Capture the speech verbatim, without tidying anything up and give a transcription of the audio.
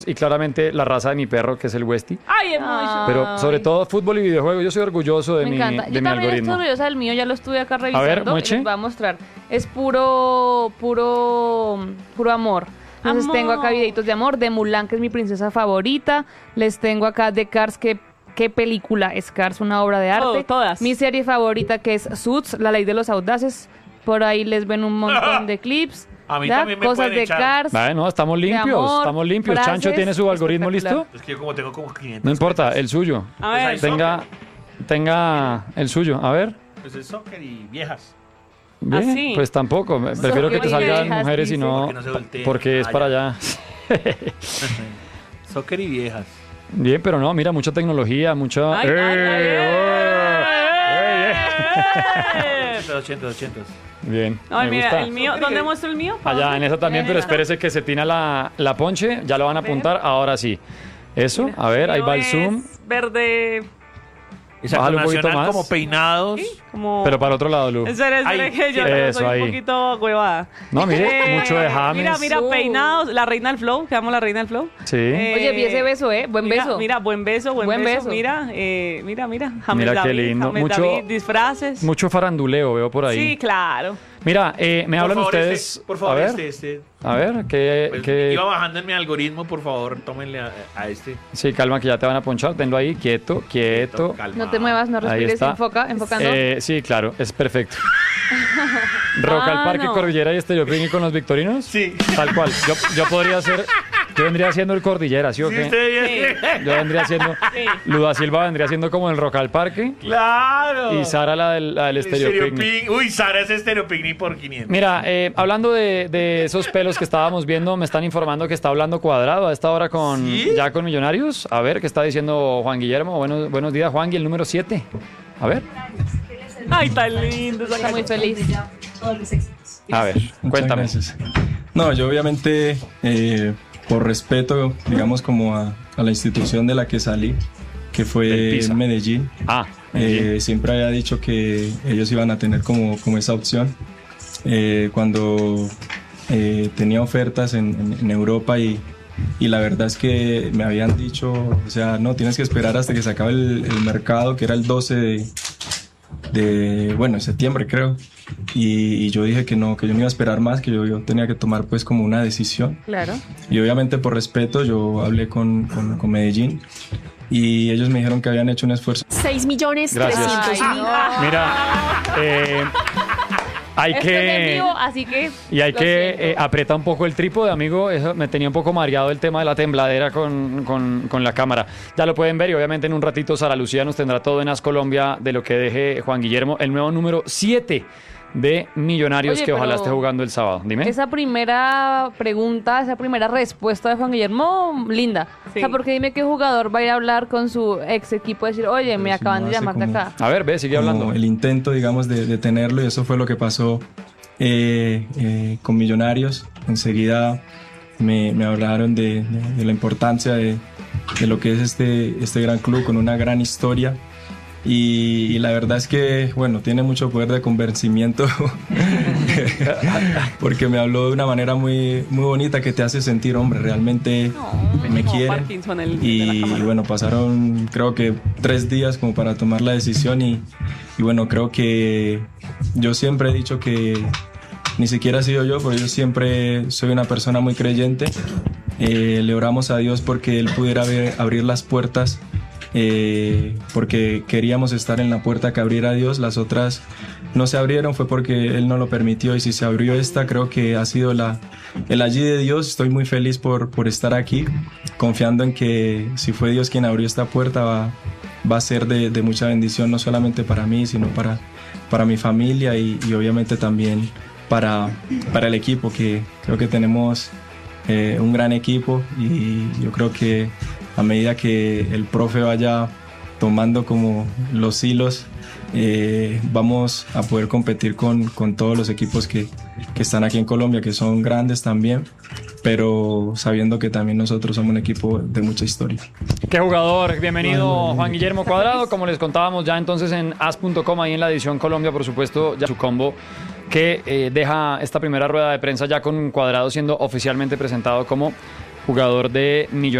y claramente la raza de mi perro, que es el Westie. Ay, es muy chulo. Pero sobre todo fútbol y videojuegos, yo soy orgulloso de Me mi, encanta. de Yo mi también algoritmo. estoy orgullosa del mío, ya lo estuve acá revisando. ver, y Moche. les voy a mostrar. Es puro, puro, puro amor. Entonces Amor. tengo acá videitos de amor, de Mulan, que es mi princesa favorita. Les tengo acá de Cars, que qué película es Cars, una obra de arte. Todo, todas. Mi serie favorita, que es Suits, La Ley de los Audaces. Por ahí les ven un montón de clips. A mí ¿ya? también me Cosas pueden de echar. Cars. Vale, no, estamos limpios, amor, estamos limpios. frases, Chancho tiene su algoritmo espectacular. listo. Es que yo como tengo como quinientos. No importa, el suyo. A ver, Pues ahí Tenga, tenga el suyo. A ver. Pues es soccer y viejas. Bien, ¿Ah, sí? pues tampoco. Me- Prefiero que te Soccer y salgan viejas, mujeres y dice. no. Porque no se volteen. Porque es Ah, para ya. allá. Soccer y viejas. Bien, pero no, mira, mucha tecnología, mucha. Ay, ¡Eh! ay, ay, ¡Oh! ¡Eh, eh! ochenta, ochenta, ochenta. Bien. Ay, me mira, gusta. el mío, ¿dónde muestro el mío? ¿Pa' Allá, dónde? en esa también, En pero esa. espérese que se tina la, la ponche. Ya lo van a apuntar. Ahora sí. Eso, a ver, El ahí mío va el es zoom. Verde, Exacto, Bájale un poquito nacional más. como peinados. como... Pero para otro lado, Lu. Espera, espera, Ahí, que yo sí, eso, soy ahí. un poquito huevada. No, mire, mucho de James. Mira, mira, Uh. peinados, la reina del flow, que amo la reina del flow. Sí. Eh, Oye, vi ese beso, ¿eh? Buen mira, beso. Mira, buen beso, buen, Buen beso. beso. Mira, eh, mira, mira. James Mira qué David, lindo. James Mucho- David, disfraces. Mucho faranduleo veo por ahí. Sí, claro. Mira, eh, me Por hablan favor, ustedes. este, por favor, a ver, este, este. a ver, que, Pues, que- Iba bajando en mi algoritmo, por favor, tómenle a, a este. sí, calma que ya te van a ponchar. Tenlo ahí, quieto, quieto. Calma. No te muevas, no Ahí respires, está. enfoca, enfocando. Eh, sí, claro, es perfecto. Rock al Ah, Parque no. Cordillera y Estéreo Picnic con los victorinos. Sí. Tal cual. Yo, yo podría ser. Yo vendría siendo el Cordillera, ¿sí o Sí, qué? usted- Yo vendría siendo. Sí. Luda Silva vendría siendo como el Rock al Parque. Claro. Y Sara la del, la del Estéreo Stereo Picnic. Picnic. Uy, Sara es Stereo Picnic por quinientos. Mira, eh, hablando de, de esos pelos que estábamos viendo, me están informando que está hablando Cuadrado a esta hora con ¿Sí? ya con Millonarios. A ver, ¿qué está diciendo Juan Guillermo? Buenos, buenos días, Juan, y el número siete. A ver, Ay, tan lindo. esa Está muy canción. feliz. a ver, Muchas cuéntame. gracias. No, yo obviamente, eh, por respeto, digamos, como a, a la institución de la que salí, que Del fue Pisa. Medellín, Ah, eh, siempre había dicho que ellos iban a tener como, como esa opción. Eh, cuando eh, tenía ofertas en, en- en Europa y, y la verdad es que me habían dicho, o sea, no, tienes que esperar hasta que se acabe el, el mercado, que era el doce de, de, bueno, septiembre creo. Y, y yo dije que no, que yo no iba a esperar más, que yo, yo tenía que tomar pues como una decisión. Claro. Y obviamente por respeto yo hablé con, con, con Medellín y ellos me dijeron que habían hecho un esfuerzo. seis millones Gracias. trescientos Ay, mil. no. mira, eh, hay Esto es en que... vivo, así que. Y hay lo que siento. eh, apretar un poco el trípode, amigo. Eso me tenía un poco mareado el tema de la tembladera con, con- con la cámara. Ya lo pueden ver y obviamente en un ratito Sara Lucía nos tendrá todo en As Colombia de lo que deje Juan Guillermo, el nuevo número siete de Millonarios Oye, que ojalá pero esté jugando el sábado. Dime. Esa primera pregunta, esa primera respuesta de Juan Guillermo, linda. Sí. O sea, porque dime qué jugador va a ir a hablar con su ex equipo y decir, oye, me Pero si acaban no de hace llamar de como- acá. A ver, ve, sigue hablando. como el intento, digamos, de, de tenerlo y eso fue lo que pasó eh, eh, con Millonarios. Enseguida me, me hablaron de, de- de la importancia de, de lo que es este, este gran club con una gran historia. Y, y la verdad es que, bueno, tiene mucho poder de convencimiento porque me habló de una manera muy, muy bonita que te hace sentir, hombre, realmente me como quieren. Parkinson el- de la Y, cámara. bueno, pasaron creo que tres días como para tomar la decisión y, y bueno, creo que yo siempre he dicho que ni siquiera he sido yo, pero yo siempre soy una persona muy creyente. Eh, le oramos a Dios porque Él pudiera ver- abrir las puertas, eh, porque queríamos estar en la puerta que abriera Dios. Las otras no se abrieron, fue porque Él no lo permitió. Y si se abrió esta, creo que ha sido la, el allí de Dios. Estoy muy feliz por, por estar aquí, confiando en que si fue Dios quien abrió esta puerta, va, va a ser de, de mucha bendición, no solamente para mí, sino para, para mi familia y, y obviamente también para, para el equipo, que creo que tenemos eh, un gran equipo y yo creo que a medida que el profe vaya tomando como los hilos, eh, vamos a poder competir con, con todos los equipos que, que están aquí en Colombia, que son grandes también, pero sabiendo que también nosotros somos un equipo de mucha historia. Qué jugador, bienvenido Juan Guillermo Cuadrado, como les contábamos ya entonces en as punto com, ahí en la edición Colombia, por supuesto, ya su combo que eh, deja esta primera rueda de prensa ya con Cuadrado siendo oficialmente presentado como jugador de Millonarios.